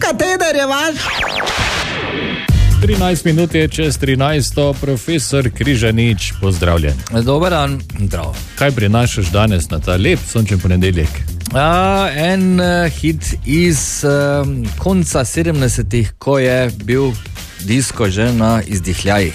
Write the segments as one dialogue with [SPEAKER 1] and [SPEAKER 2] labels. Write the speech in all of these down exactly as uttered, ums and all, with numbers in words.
[SPEAKER 1] ta teden je vaš.
[SPEAKER 2] trinajst minut je čez trinajsto, profesor Križanič, pozdravljen.
[SPEAKER 3] Dober dan, zdravo.
[SPEAKER 2] Kaj prinašaš danes na ta lep sončen ponedeljek?
[SPEAKER 3] A, en uh, hit iz uh, konca sedemdesetih, ko je bil disko že na izdihljajih.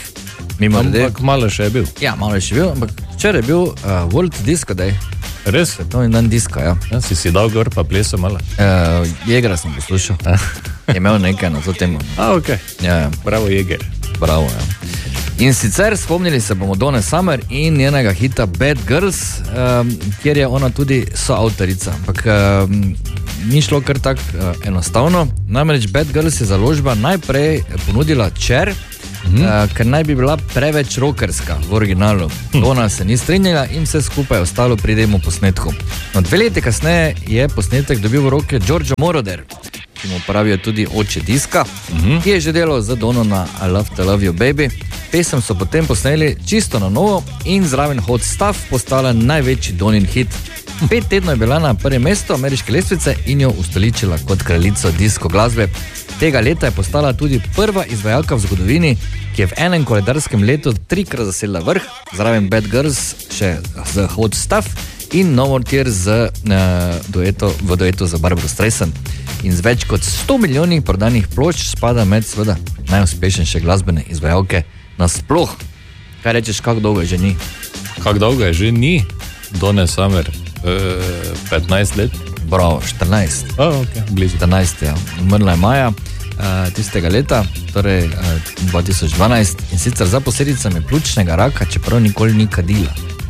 [SPEAKER 2] Ampak malo še je bil.
[SPEAKER 3] Ja, malo še je bil, ampak včeraj je bil uh, World Disco Day.
[SPEAKER 2] Res?
[SPEAKER 3] To je dan diska, ja.
[SPEAKER 2] Ja, si si dal gor pa plesal malo?
[SPEAKER 3] Uh, Jegera sem poslušal. Je imel nekaj na to temo.
[SPEAKER 2] A, ok.
[SPEAKER 3] Ja, ja.
[SPEAKER 2] Bravo, Jeger.
[SPEAKER 3] Bravo, ja. In sicer spomnili se bomo Donna Summer in njenega hita Bad Girls, um, kjer je ona tudi soavtorica. Ampak um, ni šlo kar tako uh, enostavno. Namreč Bad Girls je založba najprej ponudila Cher, mm-hmm. uh, ker naj bi bila preveč rockerska v originalu. Hm. Donna se ni strinjala in vse skupaj ostalo pri demo posnetku. No, dve leti kasneje je posnetek dobil v roke Giorgio Moroder, ki mu pravijo tudi oče diska, uh-huh. ki je že delal za Dono na I Love to Love You Baby. Pesem so potem posneli čisto na novo in zraven Hot Stuff postala največji Donin hit. Pet tednov je bila na prvem mestu ameriške lestvice in jo ustoličila kot kraljico disko glasbe. Tega leta je postala tudi prva izvajalka v zgodovini, ki je v enem koledarskem letu trikrat zasedla vrh, zraven Bad Girls še z Hot Stuff in No More Tears z, uh, dueto, v duetu za Barbara Streisand. In z več kot sto milijonih prodanih plošč spada med seveda najuspešnejše glasbene izvajalke nasploh. Kaj rečeš, kako dolgo je že ni?
[SPEAKER 2] Kako dolgo je že ni? Donna Summer, uh, petnajst let?
[SPEAKER 3] Bravo, štirinajst.
[SPEAKER 2] Oh, okay. Blizu.
[SPEAKER 3] štirinajst, ja. Umrla je maja uh, tistega leta, torej uh, dva tisoč dvanajst, in sicer za posledicami pljučnega raka, čeprav nikoli ni kadila.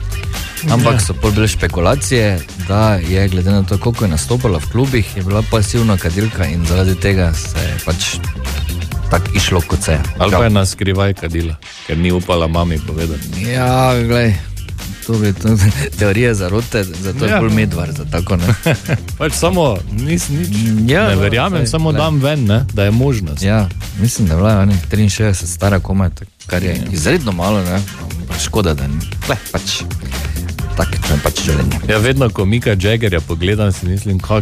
[SPEAKER 3] Ampak so bolj bile špekulacije, da je glede na to, koliko je nastopala v klubih, je bila pasivna kadilka in zaradi tega se je pač tako išlo kot se.
[SPEAKER 2] Ali pa je na skrivaj kadila, ker ni upala mami povedati.
[SPEAKER 3] Ja, glej, to bi to, teorije zarote, zato ja. Je bolj medvar za tako, ne.
[SPEAKER 2] Pač samo, nis, nič,
[SPEAKER 3] ja,
[SPEAKER 2] ne verjamem, saj, samo dam ven, ne, da je možnost.
[SPEAKER 3] Ja, mislim, da je bila triinšestdeset stara komaj, kar je ja. Izredno malo, ne, škoda, da ni. Le, pač... Tak, to je pač želenje.
[SPEAKER 2] Ja, vedno, ko Mika Jaggerja pogledam, si mislim, kak,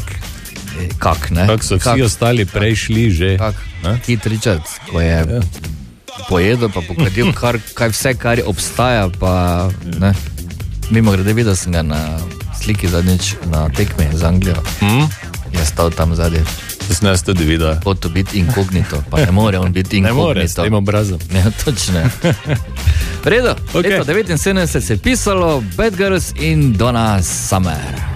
[SPEAKER 3] kak, ne?
[SPEAKER 2] Kak so vsi kak, ostali prej šli že.
[SPEAKER 3] Kak, Keith Richards, ko je ja. Pojedel pa pokadil kar, kaj vse, kar obstaja, pa ne. Mimo grede, videl sem ga na sliki zadnjič na tekmi z Anglijo. Hmm? Je stal tam zadnje.
[SPEAKER 2] To sem jaz tudi videl.
[SPEAKER 3] Hotel biti inkognito, pa ne more on biti inkognito.
[SPEAKER 2] Ne more, s tem obrazom.
[SPEAKER 3] Ja, točno. V redu, okay. Leta devetinsedemdeset se je pisalo Bad Girls in Donna Summer.